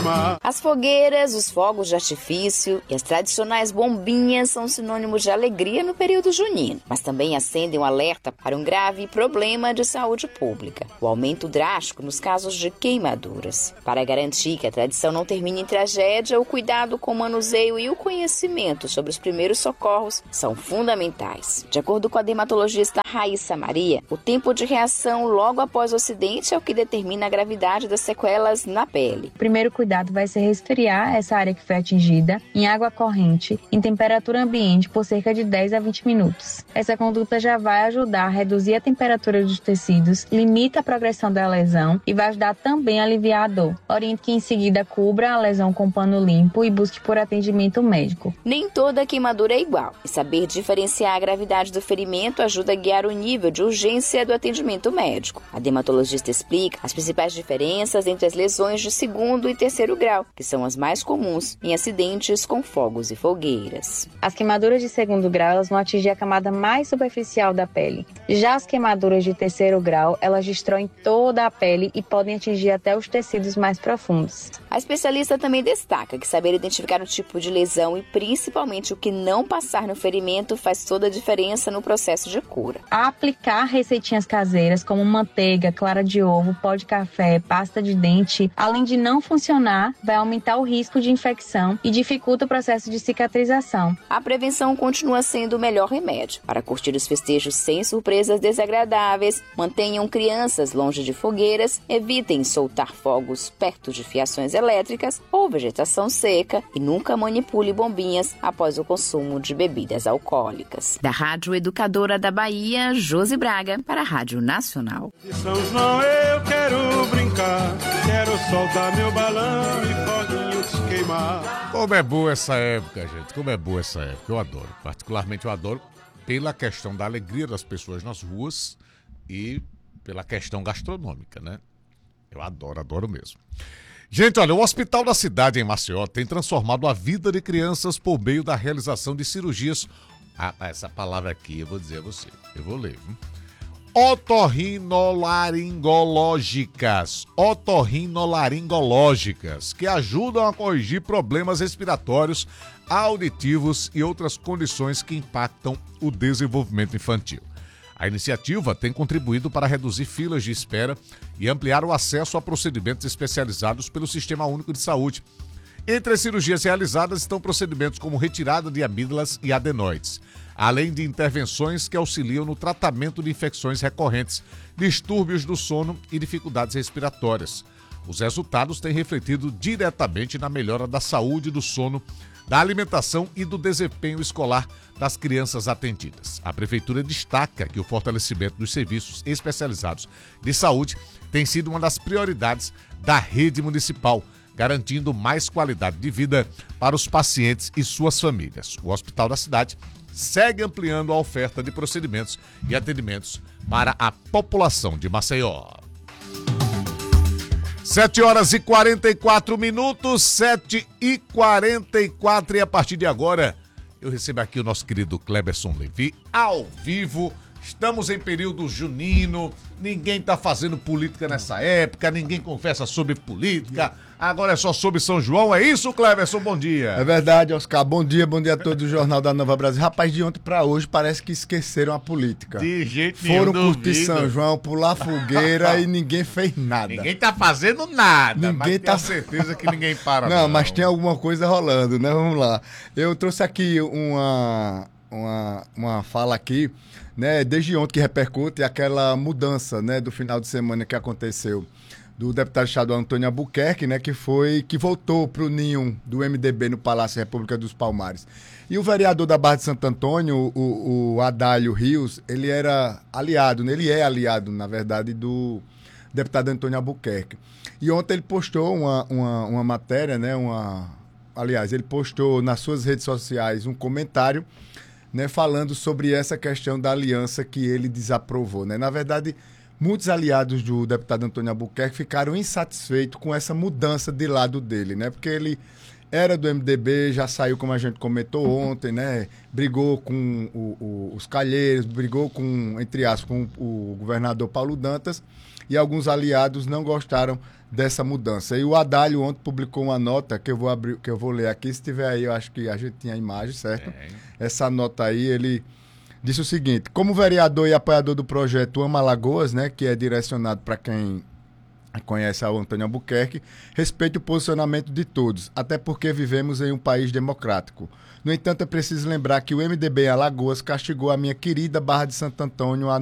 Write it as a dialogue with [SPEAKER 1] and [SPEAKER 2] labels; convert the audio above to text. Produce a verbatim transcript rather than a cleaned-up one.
[SPEAKER 1] As fogueiras, os fogos de artifício e as tradicionais bombinhas são sinônimos de alegria no período junino, mas também acendem um alerta para um grave problema de saúde pública: o aumento drástico nos casos de queimaduras. Para garantir que a tradição não termine em tragédia, o cuidado com o manuseio e o conhecimento sobre os primeiros socorros são fundamentais. De acordo com a dermatologista Raíssa Maria, o tempo de reação logo após o acidente é o que determina a gravidade das sequelas na pele.
[SPEAKER 2] Primeiro cuidado vai ser resfriar essa área que foi atingida em água corrente, em temperatura ambiente, por cerca de dez a vinte minutos. Essa conduta já vai ajudar a reduzir a temperatura dos tecidos, limita a progressão da lesão e vai ajudar também a aliviar a dor. Oriente que em seguida cubra a lesão com pano limpo e busque por atendimento médico.
[SPEAKER 1] Nem toda queimadura é igual, e saber diferenciar a gravidade do ferimento ajuda a guiar o nível de urgência do atendimento médico. A dermatologista explica as principais diferenças entre as lesões de segundo e terceiro grau, que são as mais comuns em acidentes com fogos e fogueiras.
[SPEAKER 2] As queimaduras de segundo grau, elas vão atingir a camada mais superficial da pele. Já as queimaduras de terceiro grau, elas destroem toda a pele e podem atingir até os tecidos mais profundos.
[SPEAKER 1] A especialista também destaca que saber identificar o tipo de lesão e principalmente o que não passar no ferimento faz toda a diferença no processo de cura.
[SPEAKER 2] Aplicar receitinhas caseiras como manteiga, clara de ovo, pó de café, pasta de dente, além de não funcionar, vai aumentar o risco de infecção e dificulta o processo de cicatrização.
[SPEAKER 1] A prevenção continua sendo o melhor remédio. Para curtir os festejos sem surpresas desagradáveis, mantenham crianças longe de fogueiras, evitem soltar fogos perto de fiações elétricas ou vegetação seca e nunca manipule bombinhas após o consumo de bebidas alcoólicas. Da Rádio Educadora da Bahia, Josi Braga, para a Rádio Nacional.
[SPEAKER 3] De São João eu quero brincar, quero soltar meu balão e foguinhos queimar.
[SPEAKER 4] Como é boa essa época, gente, como é boa essa época, eu adoro, particularmente eu adoro pela questão da alegria das pessoas nas ruas e pela questão gastronômica, né? Eu adoro, adoro mesmo. Gente, olha, o Hospital da Cidade em Maceió tem transformado a vida de crianças por meio da realização de cirurgias. Ah, essa palavra aqui eu vou dizer a você, eu vou ler, viu? Otorrinolaringológicas, otorrinolaringológicas, que ajudam a corrigir problemas respiratórios, auditivos e outras condições que impactam o desenvolvimento infantil. A iniciativa tem contribuído para reduzir filas de espera e ampliar o acesso a procedimentos especializados pelo Sistema Único de Saúde. Entre as cirurgias realizadas estão procedimentos como retirada de amígdalas e adenoides, além de intervenções que auxiliam no tratamento de infecções recorrentes, distúrbios do sono e dificuldades respiratórias. Os resultados têm refletido diretamente na melhora da saúde do sono, da alimentação e do desempenho escolar das crianças atendidas. A Prefeitura destaca que o fortalecimento dos serviços especializados de saúde tem sido uma das prioridades da rede municipal, garantindo mais qualidade de vida para os pacientes e suas famílias. O Hospital da Cidade segue ampliando a oferta de procedimentos e atendimentos para a população de Maceió. sete horas e quarenta e quatro minutos, sete e quarenta e quatro, e a partir de agora eu recebo aqui o nosso querido Cleberson Levi, ao vivo. Estamos em período junino, ninguém está fazendo política nessa época, ninguém conversa sobre política, agora é só sobre São João, é isso, Cleberson? Bom dia.
[SPEAKER 5] É verdade, Oscar, bom dia, bom dia a todos do Jornal da Nova Brasil. Rapaz, de ontem para hoje parece que esqueceram a política.
[SPEAKER 4] De jeito nenhum.
[SPEAKER 5] Foram curtir São João, pular fogueira e ninguém fez nada.
[SPEAKER 4] Ninguém tá fazendo nada,
[SPEAKER 5] ninguém
[SPEAKER 4] mas
[SPEAKER 5] tá...
[SPEAKER 4] tenho certeza que ninguém para.
[SPEAKER 5] Não,
[SPEAKER 4] não,
[SPEAKER 5] mas tem alguma coisa rolando, né? Vamos lá. Eu trouxe aqui uma, uma, uma fala aqui, né, desde ontem que repercute aquela mudança, né, do final de semana que aconteceu do deputado estadual Antônio Albuquerque, né, que foi que voltou para o ninho do M D B no Palácio República dos Palmares. E o vereador da Barra de Santo Antônio, o, o Adálio Rios, ele era aliado, né, ele é aliado, na verdade, do deputado Antônio Albuquerque. E ontem ele postou uma, uma, uma matéria, né, uma, aliás, ele postou nas suas redes sociais um comentário, né, falando sobre essa questão da aliança que ele desaprovou, né? Na verdade, muitos aliados do deputado Antônio Albuquerque ficaram insatisfeitos com essa mudança de lado dele, né? Porque ele era do M D B, já saiu, como a gente comentou ontem, né? Brigou com o, o, os Calheiros, brigou com, entre aspas, com o governador Paulo Dantas, e alguns aliados não gostaram dessa mudança. E o Adalho ontem publicou uma nota que eu vou abrir, que eu vou ler aqui, se tiver aí, eu acho que a gente tinha a imagem, certo? É. Essa nota aí, ele disse o seguinte: como vereador e apoiador do projeto Ama Alagoas, né, que é direcionado para quem conhece o Antônio Albuquerque, respeito o posicionamento de todos, até porque vivemos em um país democrático. No entanto, é preciso lembrar que o M D B em Alagoas castigou a minha querida Barra de Santo Antônio